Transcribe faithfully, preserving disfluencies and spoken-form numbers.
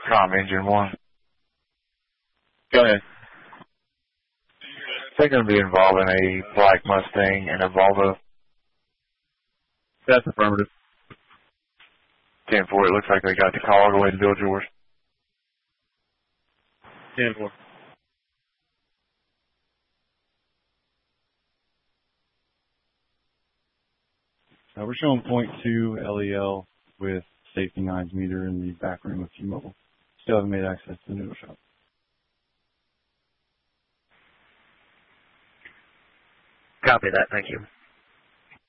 Com engine one. Go ahead. They're going to be involving a black Mustang and a Volvo. That's affirmative. ten four, it looks like they got the call. Go ahead and build yours. ten four. Uh, we're showing point two L E L with safety nines meter in the back room of T-Mobile. Still haven't made access to the noodle shop. Copy that. Thank you.